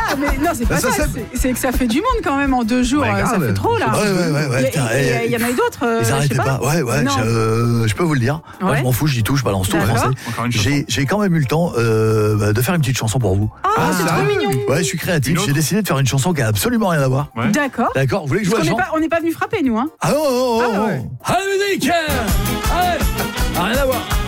mais non, c'est pas ça. C'est que ça fait du monde quand même en 2 jours. Ça fait trop là. Ouais. Il y en a d'autres. Ils arrêtaient pas. Ouais. Je peux vous le dire. Moi, je m'en fous, je dis tout, je balance tout. J'ai quand même eu le temps de faire une petite chanson pour vous. Ah, c'est trop mignon. Ouais, je suis créatif. J'ai décidé de faire une chanson qui a absolument rien à voir. Ouais. D'accord. Vous voulez que je joue on n'est pas venu frapper, nous. Hein. Ah non. Allez, musique. Allez, rien à voir.